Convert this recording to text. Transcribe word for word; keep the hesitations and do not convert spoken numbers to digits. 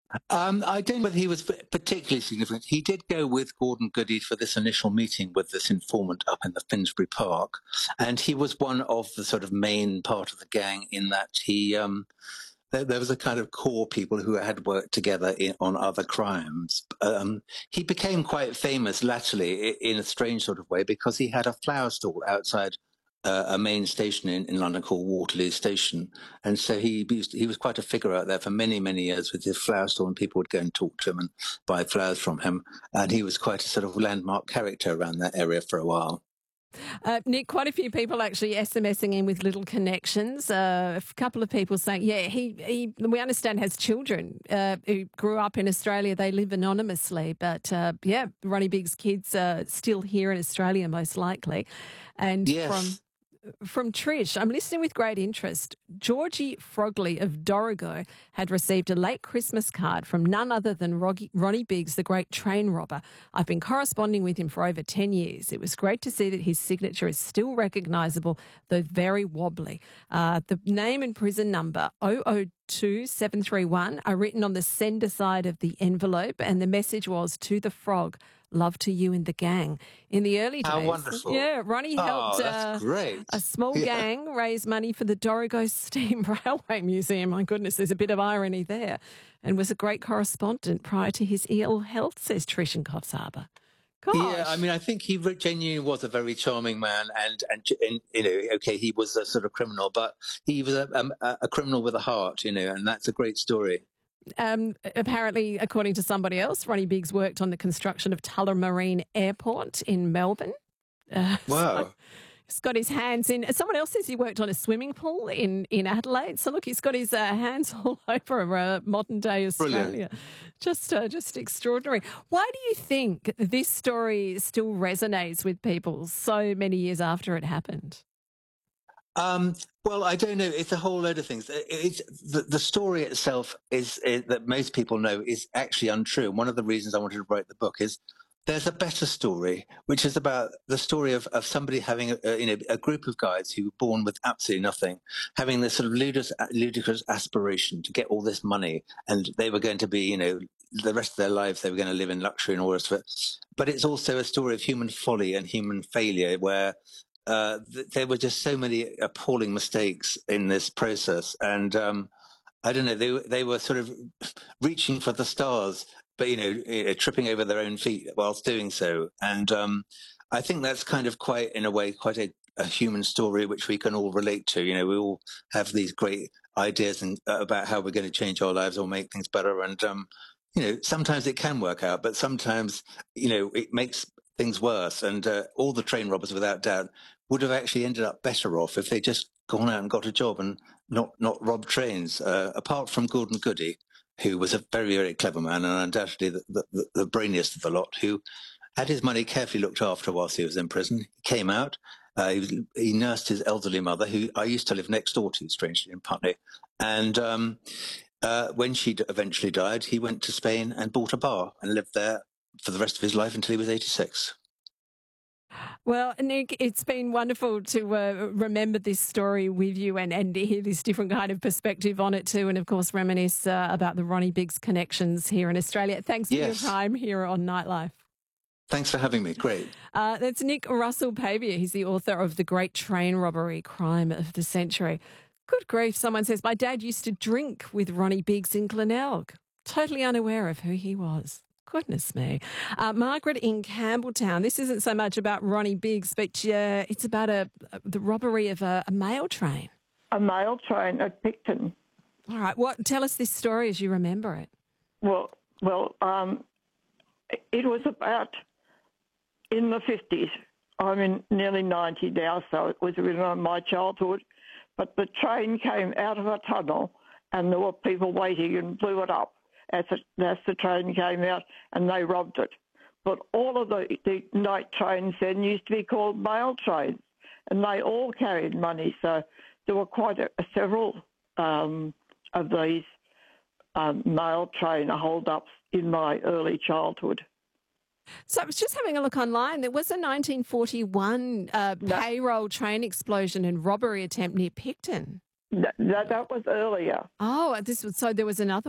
Um, I don't know whether he was particularly significant. He did go with Gordon Goody for this initial meeting with this informant up in the Finsbury Park, and he was one of the sort of main part of the gang in that he um, there, there was a kind of core people who had worked together in, on other crimes. Um, he became quite famous latterly in a strange sort of way because he had a flower stall outside uh, a main station in, in London called Waterloo Station. And so he used, he was quite a figure out there for many, many years with his flower stall, and people would go and talk to him and buy flowers from him. And he was quite a sort of landmark character around that area for a while. Uh, Nick, quite a few people actually SMSing in with little connections. Uh, a couple of people saying, yeah, he, he we understand has children uh, who grew up in Australia. They live anonymously. But, uh, yeah, Ronnie Big's kids are still here in Australia, most likely. And Yes. from... From Trish, I'm listening with great interest. Georgie Frogley of Dorrigo had received a late Christmas card from none other than Ronnie Biggs, the great train robber. I've been corresponding with him for over ten years. It was great to see that his signature is still recognisable, though very wobbly. Uh, the name and prison number, oh oh two seven three one, are written on the sender side of the envelope, and the message was, to the frog, love to you and the gang. In the early days, How wonderful. yeah, Ronnie helped Oh, that's uh, great. a small Yeah. gang raise money for the Dorrigo Steam Railway Museum. My goodness, there's a bit of irony there. And was a great correspondent prior to his ill health, says Trish in Coffs Harbour. Gosh. Yeah, I mean, I think he genuinely was a very charming man, and, and and you know, okay, he was a sort of criminal, but he was a, a, a criminal with a heart, you know, and that's a great story. Um, apparently, according to somebody else, Ronnie Biggs worked on the construction of Tullamarine Airport in Melbourne. Uh, Wow. So he's got his hands in. Someone else says he worked on a swimming pool in, in Adelaide. So look, he's got his uh, hands all over uh, modern day Australia. Brilliant. Just, uh, just extraordinary. Why do you think this story still resonates with people so many years after it happened? Um, well, I don't know. It's a whole load of things. It's the, the story itself is, is that most people know is actually untrue. And one of the reasons I wanted to write the book is there's a better story, which is about the story of, of somebody having a, a, you know, a group of guys who were born with absolutely nothing, having this sort of ludicrous, ludicrous aspiration to get all this money, and they were going to be, you know, the rest of their lives they were going to live in luxury and all this. But it's also a story of human folly and human failure, where uh, th- there were just so many appalling mistakes in this process, and um, I don't know, they they were sort of reaching for the stars, but, you know, you know, tripping over their own feet whilst doing so. And um, I think that's kind of quite, in a way, quite a, a human story which we can all relate to. You know, we all have these great ideas and, uh, about how we're going to change our lives or make things better. And, um, you know, sometimes it can work out, but sometimes, you know, it makes things worse. And uh, all the train robbers, without doubt, would have actually ended up better off if they just gone out and got a job and not, not robbed trains, uh, apart from Gordon Goody, who was a very, very clever man and undoubtedly the, the, the brainiest of the lot, who had his money carefully looked after whilst he was in prison. He came out, uh, he, was, he nursed his elderly mother, who I used to live next door to, strangely, in Putney. And um, uh, when she eventually died, he went to Spain and bought a bar and lived there for the rest of his life until he was eighty-six. Well, Nick, it's been wonderful to uh, remember this story with you and, and hear this different kind of perspective on it too, and of course reminisce uh, about the Ronnie Biggs connections here in Australia. Thanks for Yes. your time here on Nightlife. Thanks for having me. Great. Uh, that's Nick Russell Pavia. He's the author of The Great Train Robbery, Crime of the Century. Good grief, someone says, my dad used to drink with Ronnie Biggs in Glenelg. Totally unaware of who he was. Goodness me. Uh, Margaret in Campbelltown, this isn't so much about Ronnie Biggs, but uh, it's about a, a, the robbery of a, a mail train. A mail train at Picton. All right, what? Tell us this story as you remember it. Well, well, um, it was about in the fifties. I'm in nearly ninety now, so it was written on my childhood. But the train came out of a tunnel and there were people waiting and blew it up as, it, as the train came out, and they robbed it. But all of the, the night trains then used to be called mail trains, and they all carried money. So there were quite a, a several um, of these um, mail train hold-ups in my early childhood. So I was just having a look online. There was a nineteen forty-one uh, No. payroll train explosion and robbery attempt near Picton. That, that, that was earlier. Oh, this was so there was another